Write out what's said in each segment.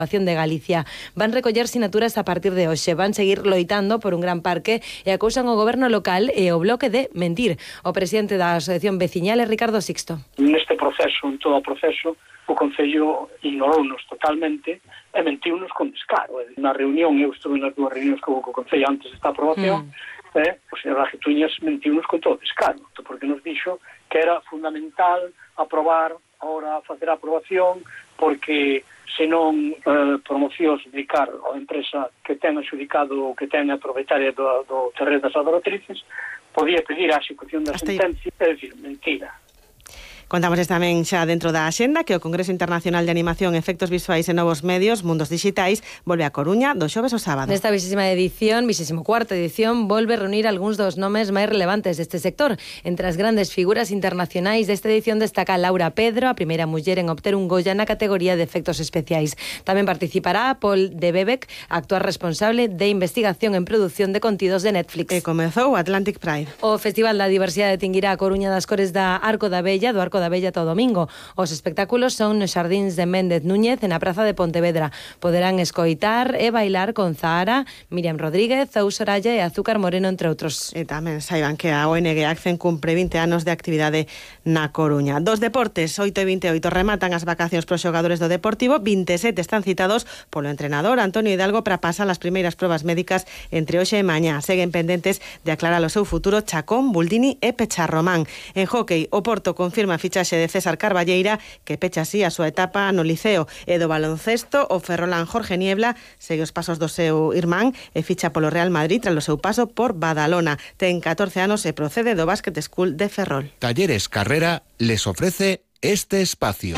de Galicia. Van recoller sinaturas a partir de hoxe. Van seguir loitando por un gran parque e acusan o goberno local e o bloque de mentir. O presidente da Asociación Veciñal é Ricardo Sixto. Neste proceso, en todo o proceso, o Concello ignorounos totalmente e mentiunos con descaro. Na reunión, eu estuve nas dúas reunións que houve co Concello antes desta aprobación, o señor Rajetuñas mentiunos con todo descaro, porque nos dixo que era fundamental aprobar, ahora facer a aprobación, porque senón promocións dedicar a empresa que ten adxudicado ou que ten a propietaria do terreno das adoratrices, podía pedir a execución da sentencia, é dicir, mentira. Contamos tamén xa dentro da axenda que o Congreso Internacional de Animación, Efectos Visuais e Novos Medios, Mundos Digitais, volve a Coruña do xoves ao sábado. Nesta 24ª edición, volve reunir algúns dos nomes máis relevantes deste sector. Entre as grandes figuras internacionais desta edición destaca Laura Pedro, a primeira muller en obter un Goya na categoría de efectos especiais. Tamén participará Paul de Bebec, actual responsable de investigación en produción de contidos de Netflix. E comezou o Atlantic Pride. O Festival da Diversidade tinguirá a Coruña das cores da Arco da Bella, do Arco da Bella todo domingo. Os espectáculos son nos Xardíns de Méndez Núñez e na Praza de Pontevedra. Poderán escoitar e bailar con Zahara, Miriam Rodríguez, Zou Soraya e Azúcar Moreno, entre outros. E tamén saiban que a ONG Accen cumpre 20 anos de actividade na Coruña. Dos deportes, 8:28 rematan as vacacións pros xogadores do Deportivo, 27 están citados polo entrenador Antonio Hidalgo para pasar as primeiras probas médicas entre hoxe e mañá. Seguen pendentes de aclarar o seu futuro Chacón, Buldini e Pecharromán. En hóquei, o Porto confirma a fichaxe de César Carballeira, que pecha así a súa etapa no Liceo. E do baloncesto, o ferrolán Jorge Niebla segue os pasos do seu irmán e ficha polo Real Madrid tras o seu paso por Badalona. Ten 14 anos e procede do Basket School de Ferrol. Talleres Carrera les ofrece este espacio.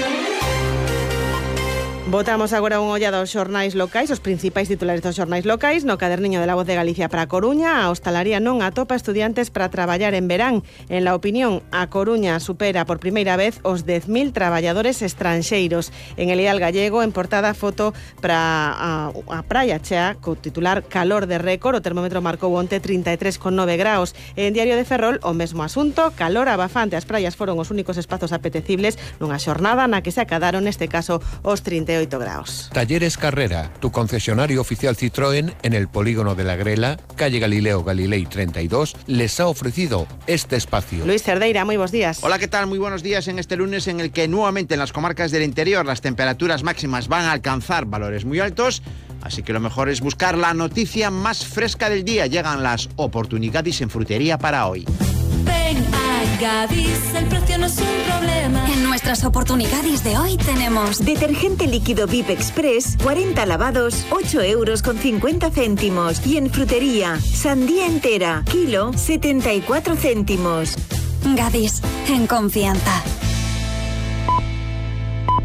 Botamos agora un ollado aos xornais locais, os principais titulares dos xornais locais. No caderniño de La Voz de Galicia para a Coruña, a hostalaría non atopa estudiantes para traballar en verán. En La Opinión, a Coruña supera por primeira vez os 10.000 traballadores estranxeiros. En El Ideal Gallego, en portada, foto para a Praia Chea, co titular Calor de récord. O termómetro marcou onte 33,9 graus. En Diario de Ferrol, o mesmo asunto, calor abafante. As praias foron os únicos espazos apetecibles nunha xornada na que se acadaron, neste caso, os 38 graus. Talleres Carrera, tu concesionario oficial Citroën en el polígono de la Grela, calle Galileo Galilei 32, les ha ofrecido este espacio. Luis Cerdeira, muy buenos días. Hola, ¿qué tal? Muy buenos días en este lunes en el que nuevamente en las comarcas del interior las temperaturas máximas van a alcanzar valores muy altos, así que lo mejor es buscar la noticia más fresca del día. Llegan las oportunidades en frutería para hoy. Ven a Gadis, el precio no es un problema. En nuestras oportunidades de hoy tenemos detergente líquido VIP Express, 40 lavados, 8,50 €. Y en frutería, sandía entera, kilo, 74 céntimos. Gadis, en confianza.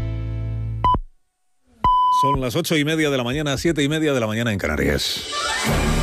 Son las 8:30 de la mañana, 7:30 de la mañana en Canarias.